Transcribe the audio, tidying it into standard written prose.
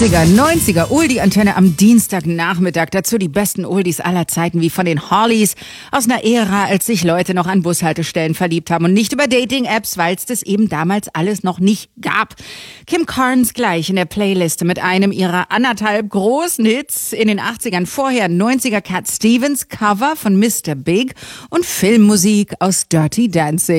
80er, 90er Oldie-Antenne am Dienstagnachmittag. Dazu die besten Oldies aller Zeiten, wie von den Hollies. Aus einer Ära, als sich Leute noch an Bushaltestellen verliebt haben und nicht über Dating-Apps, weil es das eben damals alles noch nicht gab. Kim Carnes gleich in der Playliste mit einem ihrer anderthalb großen Hits in den 80ern. Vorher 90er Cat Stevens Cover von Mr. Big und Filmmusik aus Dirty Dancing.